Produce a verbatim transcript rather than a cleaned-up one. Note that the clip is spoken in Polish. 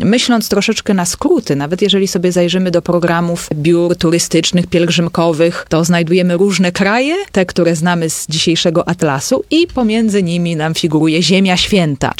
myśląc troszeczkę na skróty, nawet jeżeli sobie zajrzymy do programów biur turystycznych, pielgrzymkowych, to znajdujemy różne kraje, te, które znamy z dzisiejszego atlasu i pomiędzy nimi nam figuruje Ziemia Święta,